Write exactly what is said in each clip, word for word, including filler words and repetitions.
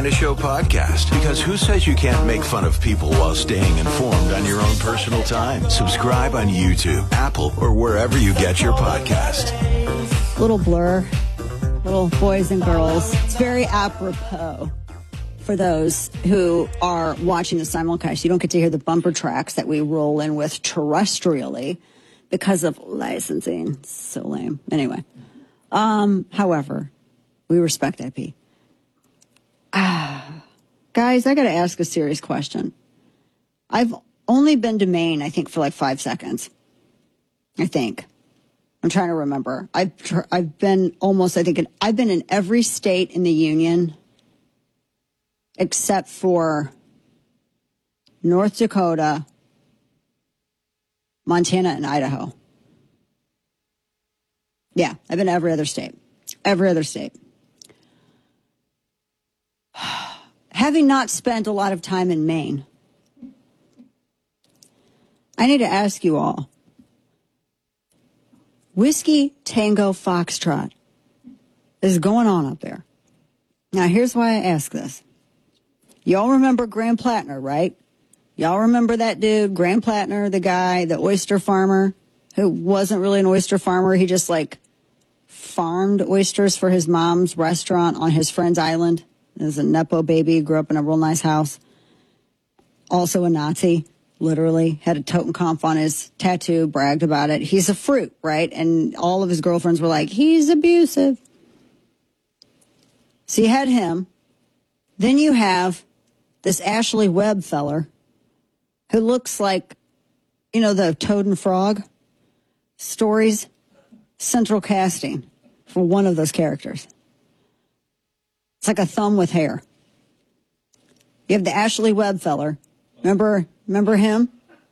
Show podcast, because who says you can't make fun of people while staying informed on your own personal time? Subscribe on YouTube, Apple, or wherever you get your podcast. Little blur, little boys and girls. It's very apropos for those who are watching the simulcast. You don't get to hear the bumper tracks that we roll in with terrestrially because of licensing. It's so lame. Anyway, um, however, we respect I P. Ah, guys, I got to ask a serious question. I've only been to Maine, I think, for like five seconds. I think. I'm trying to remember. I've tr- I've been almost, I think, in, I've been in every state in the union except for North Dakota, Montana, and Idaho. Yeah, I've been to every other state. Every other state. Having not spent a lot of time in Maine, I need to ask you all. Whiskey Tango Foxtrot is going on up there. Now, here's why I ask this. Y'all remember Graham Plattner, right? Y'all remember that dude, Graham Plattner, the guy, the oyster farmer, who wasn't really an oyster farmer. He just, like, farmed oysters for his mom's restaurant on his friend's island. As a Nepo baby, grew up in a real nice house. Also a Nazi, literally. Had a Totenkopf on his tattoo, bragged about it. He's a fruit, right? And all of his girlfriends were like, he's abusive. So you had him. Then you have this Ashley Webb feller who looks like, you know, the Toad and Frog stories. Central casting for one of those characters. It's like a thumb with hair. You have the Ashley Webb feller. Remember, remember him?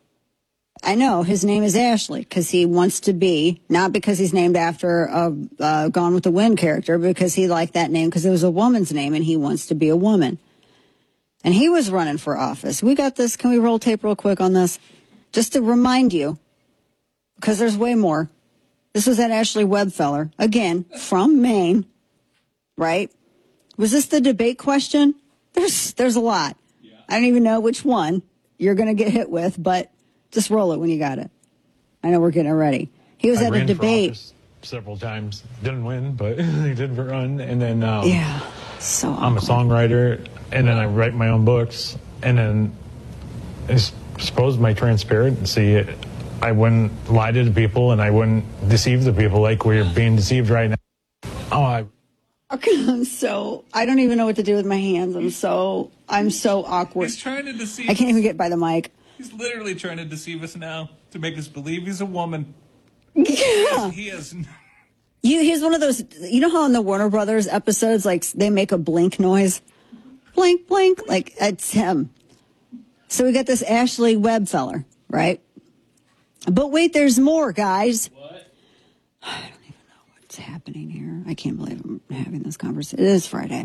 I know his name is Ashley because he wants to be, not because he's named after a uh, Gone with the Wind character, because he liked that name because it was a woman's name and he wants to be a woman. And he was running for office. We got this. Can we roll tape real quick on this? Just to remind you, because there's way more. This was that Ashley Webb feller, again, from Maine, right? Was this the debate question? There's there's a lot. Yeah. I don't even know which one you're going to get hit with, but just roll it when you got it. I know we're getting ready. He was I at ran a debate. For office several times. Didn't win, but he did run. And then um, yeah, so I'm a songwriter, and then I write my own books. And then I suppose my transparency, I wouldn't lie to the people, and I wouldn't deceive the people like we're being deceived right now. Oh, I... Okay, I'm so, I don't even know what to do with my hands. I'm so, I'm so awkward. He's trying to deceive I can't even get by the mic. He's literally trying to deceive us now to make us believe he's a woman. Yeah. He is. You, he's one of those, you know how in the Warner Brothers episodes, like, they make a blink noise? Blink, blink. Like, it's him. So we got this Ashley Webb feller, right? But wait, there's more, guys. What? I don't even know what's happening here. I can't believe I'm having this conversation. It is Friday.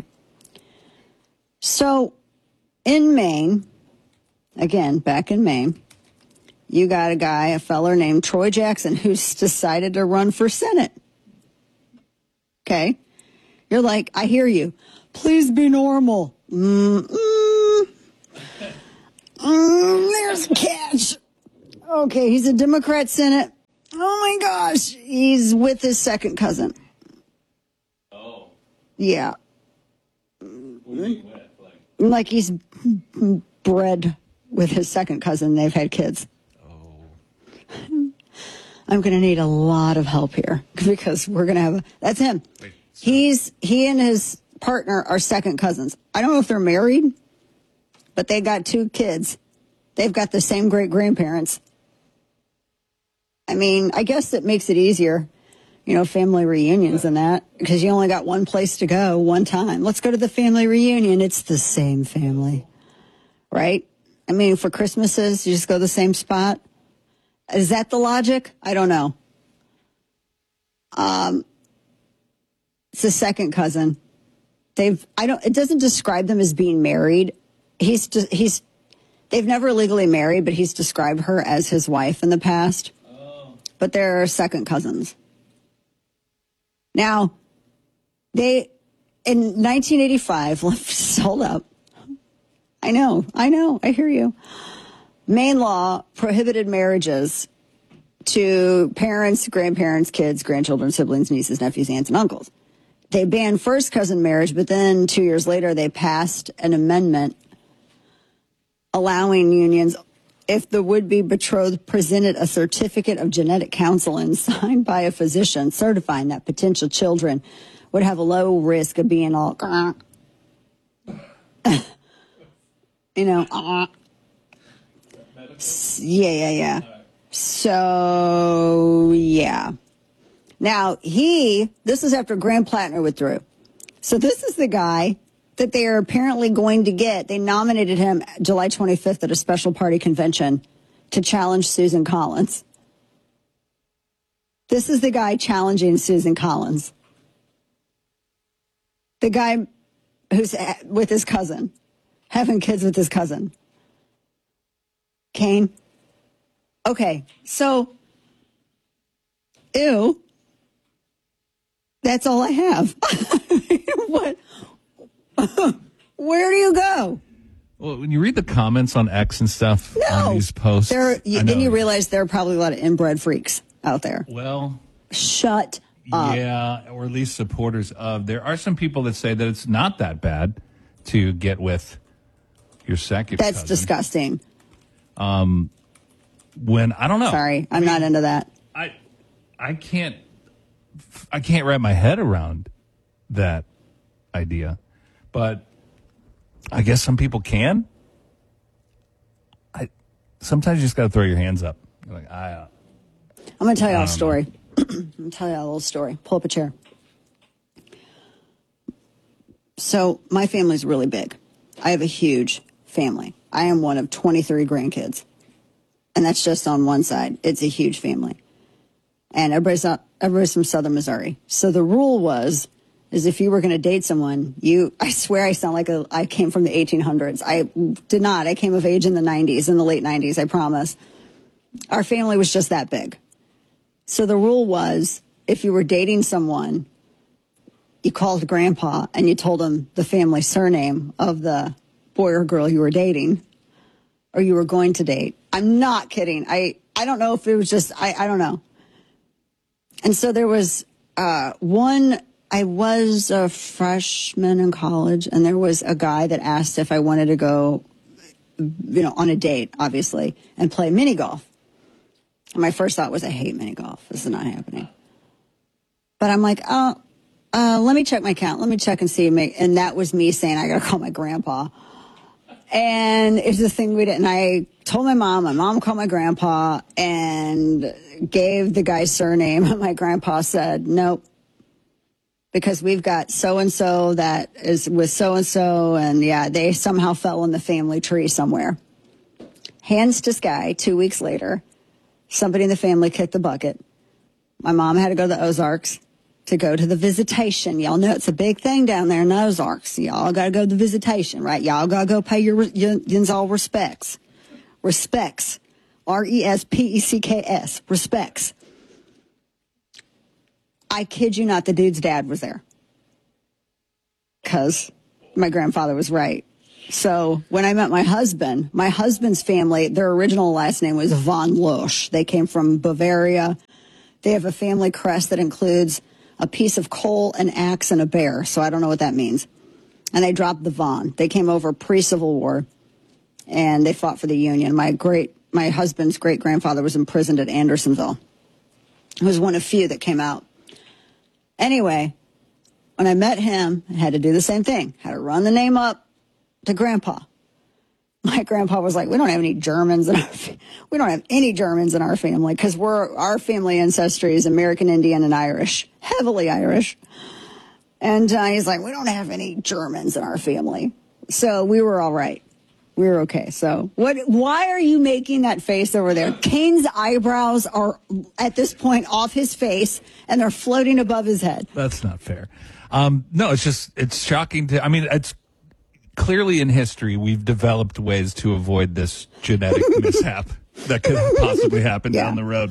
So, in Maine, again, back in Maine, you got a guy, a feller named Troy Jackson, who's decided to run for Senate. Okay? You're like, I hear you. Please be normal. Mm-mm. Mm, there's a catch. Okay, he's a Democrat Senate. Oh, my gosh. He's with his second cousin. Oh. Yeah. What do you mean with? Like, like he's bred with his second cousin. They've had kids. oh. I'm going to need a lot of help here because we're going to have a... That's him. Wait, so- He's He and his partner are second cousins. I don't know if they're married, but they got two kids. They've got the same great-grandparents. I mean, I guess it makes it easier, you know, family reunions and that, because you only got one place to go one time. Let's go to the family reunion. It's the same family, right? I mean, for Christmases, you just go to the same spot. Is that the logic? I don't know. Um, it's a second cousin. They've, I don't, it doesn't describe them as being married. He's, just, he's, they've never legally married, but he's described her as his wife in the past. Oh. But they're second cousins. Now, they, in nineteen eighty-five, let's hold up. I know, I know, I hear you. Maine law prohibited marriages to parents, grandparents, kids, grandchildren, siblings, nieces, nephews, aunts, and uncles. They banned first cousin marriage, but then two years later, they passed an amendment allowing unions if the would-be betrothed presented a certificate of genetic counseling signed by a physician certifying that potential children would have a low risk of being all, you know, uh, yeah, yeah, yeah. So, yeah. Now, he, this is after Graham Plattner withdrew. So this is the guy that they are apparently going to get. They nominated him July twenty-fifth at a special party convention to challenge Susan Collins. This is the guy challenging Susan Collins. The guy who's with his cousin, having kids with his cousin. Kane. Okay, so, ew. That's all I have. What? Where do you go? Well, when you read the comments on X and stuff No. on these posts, There, you, I know. then you realize there are probably a lot of inbred freaks out there. Well, Shut up. yeah, or at least supporters of. There are some people that say that it's not that bad to get with your second That's cousin. disgusting. When I don't know. Sorry, I'm not into that. I I can't I can't wrap my head around that idea. But I guess some people can. I sometimes you just got to throw your hands up. You're like, I uh, I'm going to tell you I all a don't story. I'm going to tell you a little story. Pull up a chair. So my family's really big. I have a huge family. I am one of twenty-three grandkids. And that's just on one side. It's a huge family. And everybody's not, everybody's from Southern Missouri. So the rule was, is if you were going to date someone, you, I swear I sound like a, I came from the eighteen hundreds. I did not. I came of age in the nineties, in the late nineties, I promise. Our family was just that big. So the rule was, if you were dating someone, you called grandpa and you told him the family surname of the boy or girl you were dating or you were going to date. I'm not kidding. I, I don't know if it was just, I, I don't know. And so there was uh, one, I was a freshman in college, and there was a guy that asked if I wanted to go, you know, on a date, obviously, and play mini golf. And my first thought was, I hate mini golf. This is not happening. But I'm like, oh, uh, let me check my account. Let me check and see. And that was me saying, I got to call my grandpa. And it's the thing we did. And I told my mom, my mom called my grandpa and gave the guy's surname. And my grandpa said, nope, because we've got so-and-so that is with so-and-so. And yeah, they somehow fell in the family tree somewhere. Hands to sky, two weeks later, somebody in the family kicked the bucket. My mom had to go to the Ozarks to go to the visitation. Y'all know it's a big thing down there in the Ozarks. Y'all got to go to the visitation, right? Y'all got to go pay your, your, your all respects. Respects. R E S P E C K S. Respects. I kid you not, the dude's dad was there. Because my grandfather was right. So when I met my husband, my husband's family, their original last name was von Loesch. They came from Bavaria. They have a family crest that includes a piece of coal, an axe, and a bear. So I don't know what that means. And they dropped the von. They came over pre-Civil War, and they fought for the Union. My great, my husband's great-grandfather was imprisoned at Andersonville. He was one of few that came out. Anyway, when I met him, I had to do the same thing. Had to run the name up to Grandpa. My grandpa was like, we don't have any Germans in our, we don't have any Germans in our family because we're, our family ancestry is American Indian and Irish, heavily Irish. And uh, he's like, we don't have any Germans in our family. So we were all right. We were okay. So what, why are you making that face over there? Kane's eyebrows are at this point off his face and they're floating above his head. That's not fair. Um, no, it's just, it's shocking to, I mean, it's clearly in history, we've developed ways to avoid this genetic mishap that could possibly happen Yeah. down the road.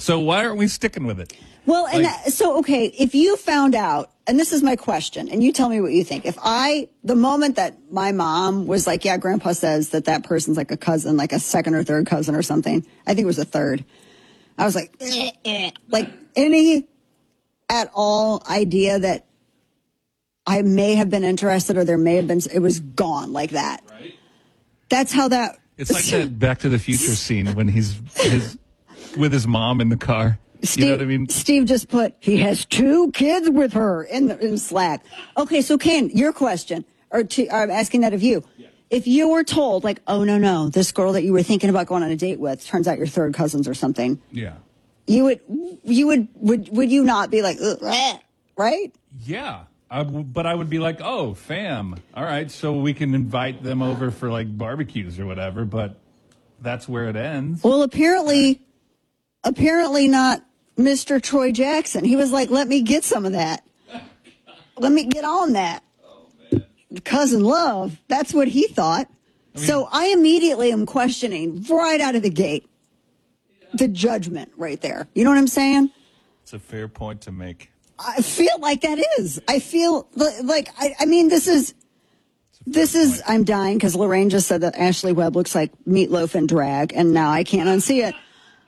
So why aren't we sticking with it? Well, and Like- that, so, okay, if you found out, and this is my question, and you tell me what you think. If I, the moment that my mom was like, yeah, grandpa says that that person's like a cousin, like a second or third cousin or something. I think it was a third. I was like, eh, eh. Like any at all idea that I may have been interested or there may have been, it was gone like that. Right? That's how that. It's like that Back to the Future scene when he's his, with his mom in the car. Steve, you know what I mean? Steve just put, he has two kids with her in the in Slack. Okay, so Ken, your question, or to, I'm asking that of you. Yeah. If you were told, like, oh, no, no, this girl that you were thinking about going on a date with turns out you're third cousins or something, Yeah. you would, you would, would, would you not be like, ugh, eh, right? Yeah. I w- but I would be like, oh, fam. All right, so we can invite them over for like barbecues or whatever, but that's where it ends. Well, apparently, apparently not Mister Troy Jackson. He was like, let me get some of that. Let me get on that. Cousin love. That's what he thought. I mean, so I immediately am questioning right out of the gate the judgment right there. You know what I'm saying? It's a fair point to make. I feel like that is. I feel li- like, I, I mean, this is, this is, point. I'm dying because Lorraine just said that Ashley Webb looks like Meatloaf in drag, and now I can't unsee it.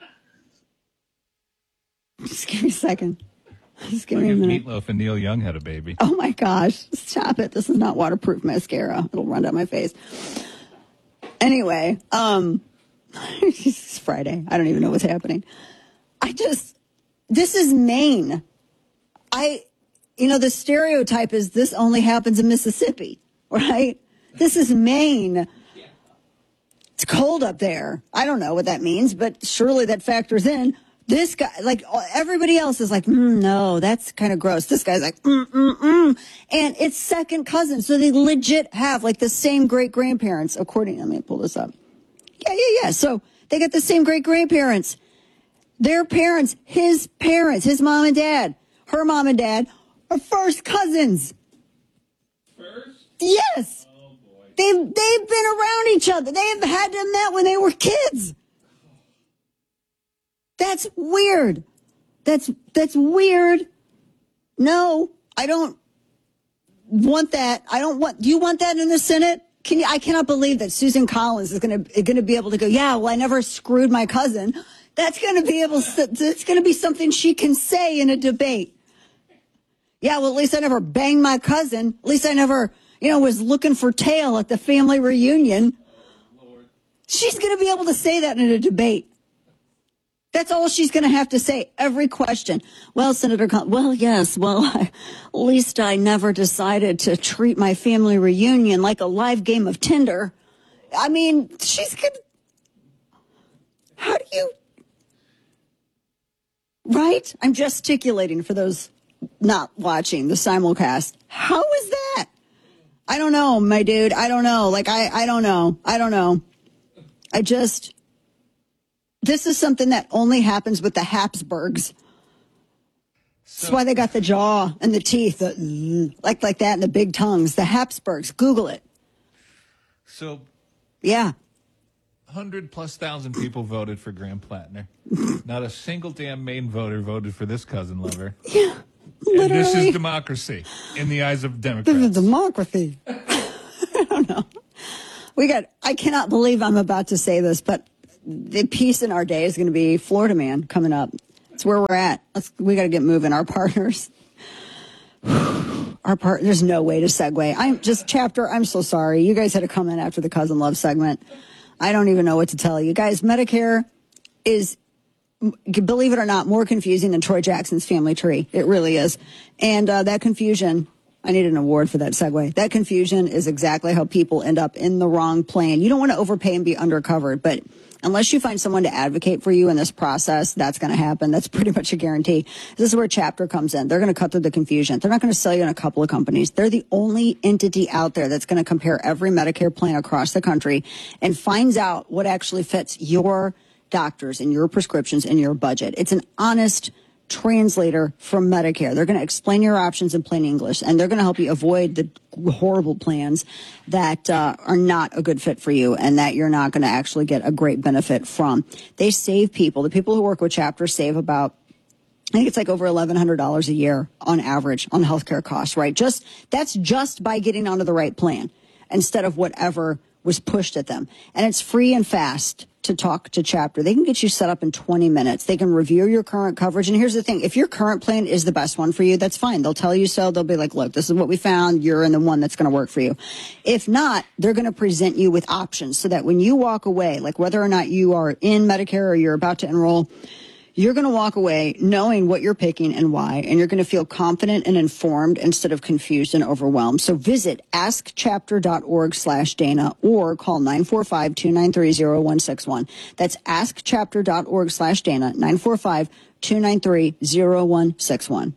Just give me a second. Just give Like me a if minute. Meatloaf and Neil Young had a baby. Oh my gosh, stop it. This is not waterproof mascara. It'll run down my face. Anyway, um, it's Friday. I don't even know what's happening. I just, this is Maine. I, you know, the stereotype is this only happens in Mississippi, right? This is Maine. It's cold up there. I don't know what that means, but surely that factors in. This guy, like everybody else is like, mm, no, that's kind of gross. This guy's like, mm, mm, mm. And it's second cousin. So they legit have like the same great grandparents, according, let me pull this up. Yeah, yeah, yeah. So they got the same great grandparents. Their parents, his parents, his mom and dad, her mom and dad are first cousins. First? Yes. Oh, boy. They've, they've been around each other. They've had to met when they were kids. That's weird. That's that's weird. No, I don't want that. I don't want. Do you want that in the Senate? Can you? I cannot believe that Susan Collins is going to going to be able to go. Yeah, well, I never screwed my cousin. That's going to be able. It's going to be something she can say in a debate. Yeah, well, at least I never banged my cousin. At least I never, you know, was looking for tail at the family reunion. Lord. She's going to be able to say that in a debate. That's all she's going to have to say. Every question. Well, Senator, Con- well, yes. Well, I, at least I never decided to treat my family reunion like a live game of Tinder. I mean, she's going to, how do you, right? I'm gesticulating for those not watching the simulcast. How is that? I don't know, my dude. I don't know. Like, I, I don't know. I don't know. I just... This is something that only happens with the Habsburgs. That's why they got the jaw and the teeth, the, like like that, and the big tongues. The Habsburgs. Google it. So, Yeah. hundred plus thousand people voted for Graham Plattner. Not a single damn Maine voter voted for this cousin lover. Yeah. And this Literally. is democracy in the eyes of This Democrats. is democracy. I don't know. We got, I cannot believe I'm about to say this, but the piece in our day is going to be Florida Man coming up. It's where we're at. Let's, we got to get moving. Our partners. Our part. There's no way to segue. I'm just chapter. I'm so sorry. You guys had to come in after the Cousin Love segment. I don't even know what to tell you guys. Medicare is, believe it or not, more confusing than Troy Jackson's family tree. It really is. And uh, that confusion, I need an award for that segue. That confusion is exactly how people end up in the wrong plan. You don't want to overpay and be undercovered, but unless you find someone to advocate for you in this process, that's going to happen. That's pretty much a guarantee. This is where Chapter comes in. They're going to cut through the confusion. They're not going to sell you in a couple of companies. They're the only entity out there that's going to compare every Medicare plan across the country and finds out what actually fits your doctors and your prescriptions and your budget. It's an honest translator from Medicare. They're going to explain your options in plain English, and they're going to help you avoid the horrible plans that uh, are not a good fit for you and that you're not going to actually get a great benefit from. They save people. The people who work with Chapter save about, I think it's like over eleven hundred dollars a year on average on healthcare costs, right? Just that's just by getting onto the right plan instead of whatever was pushed at them. And it's free and fast to talk to Chapter. They can get you set up in twenty minutes. They can review your current coverage. And here's the thing. If your current plan is the best one for you, that's fine. They'll tell you so. They'll be like, look, this is what we found. You're in the one that's going to work for you. If not, they're going to present you with options so that when you walk away, like whether or not you are in Medicare or you're about to enroll, you're going to walk away knowing what you're picking and why, and you're going to feel confident and informed instead of confused and overwhelmed. So visit askchapter.org slash Dana or call nine four five, two nine three, zero one six one. That's askchapter.org slash Dana, nine four five, two nine three, zero one six one.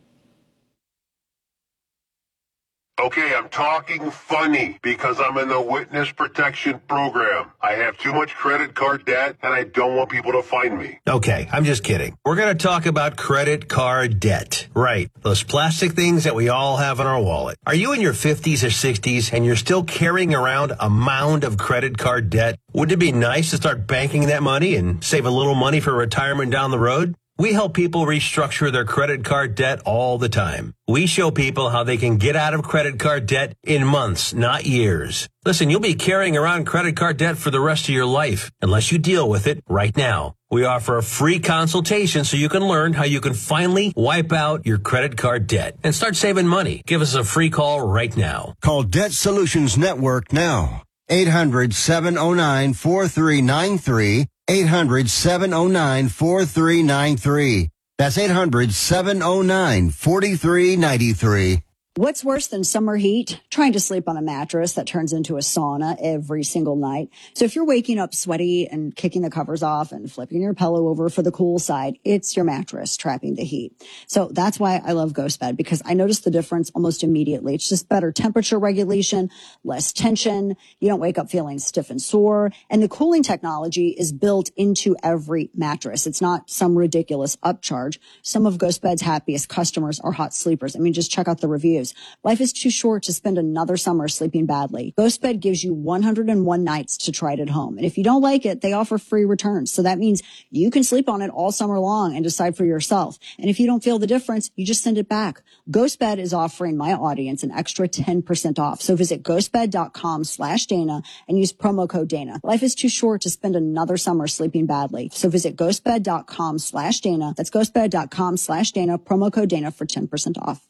Okay, I'm talking funny because I'm in the witness protection program. I have too much credit card debt and I don't want people to find me. Okay, I'm just kidding. We're going to talk about credit card debt. Right, those plastic things that we all have in our wallet. Are you in your fifties or sixties and you're still carrying around a mound of credit card debt? Wouldn't it be nice to start banking that money and save a little money for retirement down the road? We help people restructure their credit card debt all the time. We show people how they can get out of credit card debt in months, not years. Listen, you'll be carrying around credit card debt for the rest of your life unless you deal with it right now. We offer a free consultation so you can learn how you can finally wipe out your credit card debt and start saving money. Give us a free call right now. Call Debt Solutions Network now. eight hundred, seven oh nine, four three nine three. eight hundred, seven oh nine, four three nine three. That's eight hundred, seven oh nine, four three nine three. What's worse than summer heat? Trying to sleep on a mattress that turns into a sauna every single night. So if you're waking up sweaty and kicking the covers off and flipping your pillow over for the cool side, it's your mattress trapping the heat. So that's why I love GhostBed, because I notice the difference almost immediately. It's just better temperature regulation, less tension. You don't wake up feeling stiff and sore. And the cooling technology is built into every mattress. It's not some ridiculous upcharge. Some of GhostBed's happiest customers are hot sleepers. I mean, just check out the reviews. Life is too short to spend another summer sleeping badly. GhostBed gives you one hundred one nights to try it at home. And if you don't like it, they offer free returns. So that means you can sleep on it all summer long and decide for yourself. And if you don't feel the difference, you just send it back. GhostBed is offering my audience an extra ten percent off. So visit ghostbed.com slash Dana and use promo code Dana. Life is too short to spend another summer sleeping badly. So visit ghostbed.com slash Dana. That's ghostbed.com slash Dana, promo code Dana for ten percent off.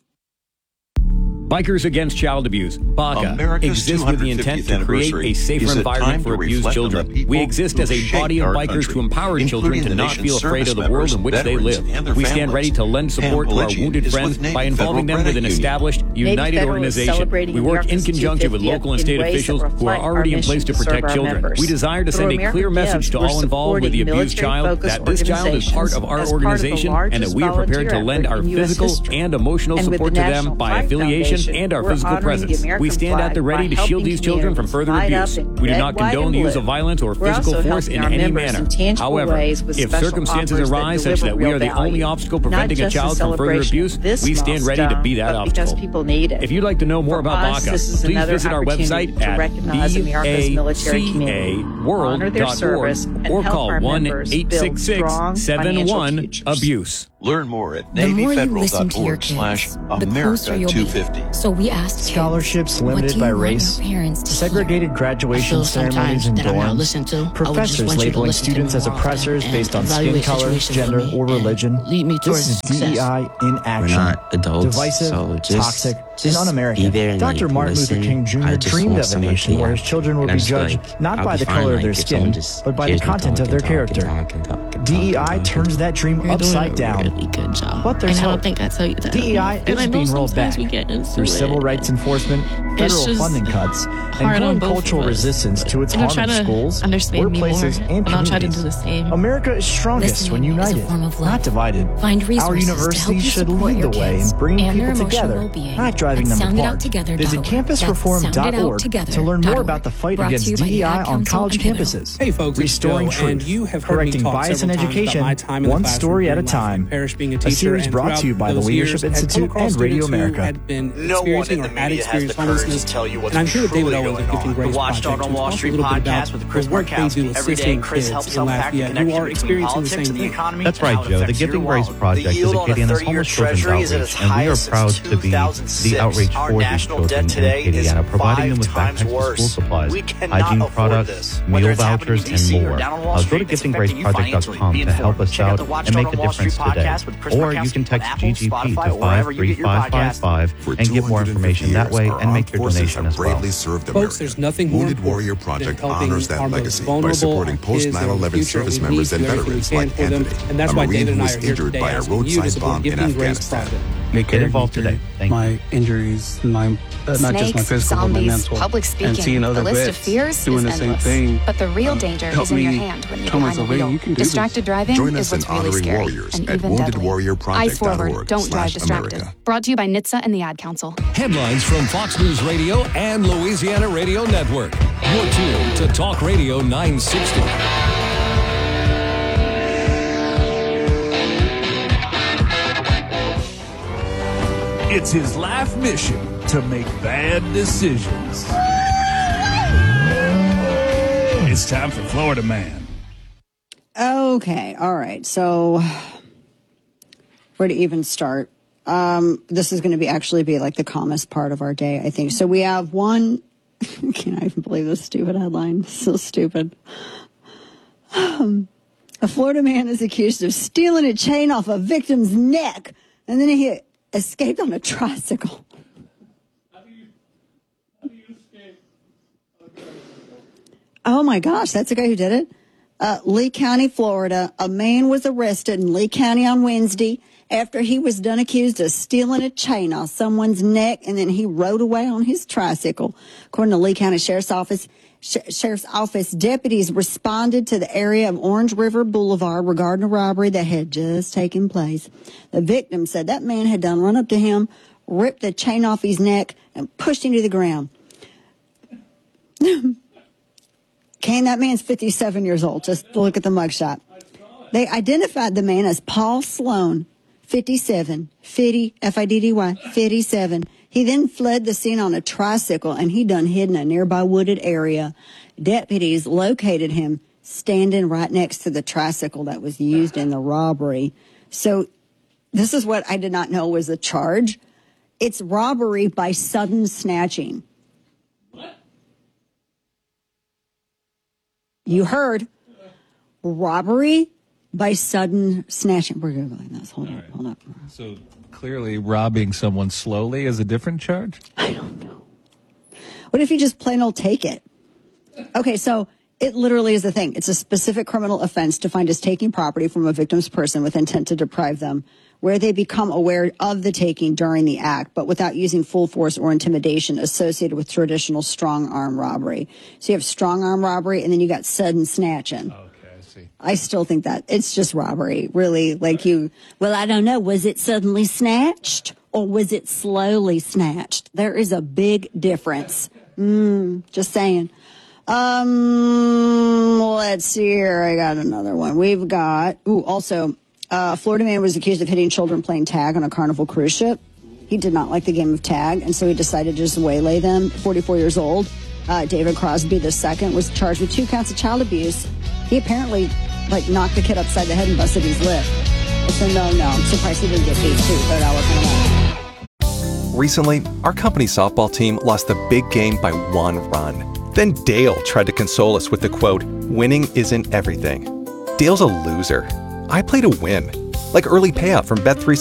Bikers Against Child Abuse, B A C A, America's exists with the intent to create a safer environment for abused children. We exist as a body of bikers to empower children to not feel afraid of the world in which they live. We stand ready to lend support to our wounded friends by involving them with an established, united organization. We work in conjunction with local and state officials who are already in place to protect children. We desire to send a clear message to all involved with the abused child that this child is part of our organization and that we are prepared to lend our physical and emotional support to them by affiliation and our physical presence. We stand at the ready to shield these children from further abuse. We do not condone the use of violence or physical force in any manner. However, if circumstances arise such that we are the only obstacle preventing a child from further abuse, we stand ready to be that obstacle. If you'd like to know more about B A C A, please visit our website at B A C A world dot org or call one eight six six, seven one, abuse. Learn more at The more you navyfederal listen to dot your org slash kids, the closer America you'll two be. fifty. So we asked scholarships kids, what limited do you by want race, your parents to segregated hear? graduation I feel ceremonies in sometimes that I'm not dorms, listened to. I would just professors want you to labeling listen to students me as more oppressors often based on and skin evaluate color, situations gender, with me or and religion. lead me This towards is success. D E I in action. We're not adults, Divisive, so just, toxic, just and un-American. be there and Doctor like, Martin listen. Luther King I Junior just dreamed want of a someone nation to where his hear. children would And be I'm just judged like, not I'll by be the fine, color of like, their if skin, someone just but by the hears me content talk of their and talk and character. talk and talk and D E talk I and talk. turns that dream You're doing upside a down. really good job. But there's and I hope. don't think I tell you that. D E I And is I know being rolled sometimes back we get into through it. civil rights enforcement, federal just funding cuts, hard and on growing both cultural of us. resistance to its You know, harm try in to schools, understand me workplaces, more, and and I'll try to communities. do the same. America is strongest when Listening is a united, form of love. not divided. Find Our resources to help universities you should support lead your the way kids in bringing and their people emotional together, well-being not driving at them sound it out apart. together Visit dot org. campus reform That's dot sound it out org together to learn dot more org. about the fight Brought to against you by D the E I Ad on Council college and Pivotal. campuses. Hey folks, it's Restoring Joe, and truth, you have heard me correcting talk bias in several times education, about my time in the one classroom story at a during Lafayette time. Parish being a A teacher, series and brought to you throughout by the those Leadership years, I've come Institute across and Radio students who America. had been No one experiencing in or the had media has experienced the courage homelessness. to tell you what's And I'm here with David truly Owens of going Gifting on. Grace The Watchdog Project on to Wall talk Street a little bit podcast about with Chris the work they do Markowski. Every day, assisting Chris kids helps in unpack the Lafayette who connection are between experiencing the politics same and the thing. economy. That's and right, how it Joe. The affects your Gifting Grace wallet. Project The is yield a on Katie and his thirty-year homeless children's treasury is at outreach, its and we are highest proud since to be two thousand six. the outreach Our for these national children debt today in is Acadiana, providing them with five times backpacks to worse. school supplies, We cannot hygiene afford products, this. meal Whether it's happening vouchers, in D C and or more. down on Wall Uh, go to Street, it's gifting grace affecting you project dot financially. com Be to help informed. us Check out out the and Watchdog make on a Wall difference Street today. podcast with Chris Or you Markowski can on text Apple, G G P Spotify, to or wherever you get your five three five five podcasts. five and get more information that way and make your donation as well. Served Folks, America. there's nothing more Wounded Warrior important Project than helping honors that our most legacy by vulnerable, supporting our post kids nine and our eleven future. service We members need and to do everything veterans we can like for them, Anthony, and that's a why Marine David and who I was are here injured today by a asking you to roadside support bomb in Gifting Grace Afghanistan. Project. Get involved today. Thank my injuries, my uh, not just my Snakes, physical, but my zombies, mental. public And speaking. seeing other The list of vets fears doing is the same endless. thing. But the real um, danger helped is in your me hand when you're tell behind the myself, hey, wheel. you can do Distracted this. driving Join is us in what's really honoring scary warriors and at even wounded deadly. warrior project Eyes dot forward, org don't drive slash distracted. America. Brought to you by N H T S A and the Ad Council. Headlines from Fox News Radio and Louisiana Radio Network. You're tuned to Talk Radio nine sixty. It's his life mission to make bad decisions. It's time for Florida Man. Okay, all right. So, where to even start? Um, this is going to be actually be like the calmest part of our day, I think. So we have one. Can't I even believe this stupid headline? So stupid. Um, a Florida man is accused of stealing a chain off a victim's neck, and then he escaped on a tricycle. Oh my gosh, that's the guy who did it? Uh, Lee County, Florida. A man was arrested in Lee County on Wednesday after he was done accused of stealing a chain off someone's neck, and then he rode away on his tricycle. According to Lee County Sheriff's Office, Sh- Sheriff's Office deputies responded to the area of Orange River Boulevard regarding a robbery that had just taken place. The victim said that man had done run up to him, ripped the chain off his neck, and pushed him to the ground. Kane, that man's fifty-seven years old. Just look at the mugshot. They identified the man as Paul Sloan, fifty-seven, fifty, F I D D Y, fifty-seven. He then fled the scene on a tricycle, and he done hid in a nearby wooded area. Deputies located him standing right next to the tricycle that was used in the robbery. So this is what I did not know was a charge. It's robbery by sudden snatching. You heard robbery by sudden snatching. We're Googling this. Hold up, hold up. So clearly robbing someone slowly is a different charge? I don't know. What if you just plain old take it? Okay, so it literally is the thing. It's a specific criminal offense defined as taking property from a victim's person with intent to deprive them, where they become aware of the taking during the act, but without using full force or intimidation associated with traditional strong arm robbery. So you have strong arm robbery, and then you got sudden snatching. Okay, I see. I still think that it's just robbery, really. Like you, well, I don't know. Was it suddenly snatched or was it slowly snatched? There is a big difference. Mm, just saying. Um, let's see here. I got another one. We've got, ooh, also, uh, Florida man was accused of hitting children playing tag on a Carnival cruise ship. He did not like the game of tag, and so he decided to just waylay them. forty-four years old, uh, David Crosby the second was charged with two counts of child abuse. He apparently, like, knocked the kid upside the head and busted his lip. So no, no, I'm surprised he didn't get beat too, but I wasn't know. Recently, our company softball team lost the big game by one run. Then Dale tried to console us with the quote, "Winning isn't everything." Dale's a loser. I play to win. Like early payout from Bet three